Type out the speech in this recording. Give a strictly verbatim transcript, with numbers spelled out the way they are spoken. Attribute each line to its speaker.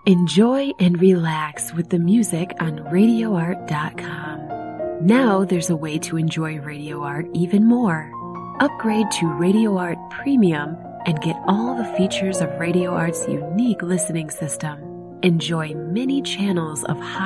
Speaker 1: Enjoy and relax with the music on radio art dot com. Now there's a way to enjoy Radio Art even more. Upgrade to Radio Art Premium and get all the features of Radio Art's unique listening system. Enjoy many channels of high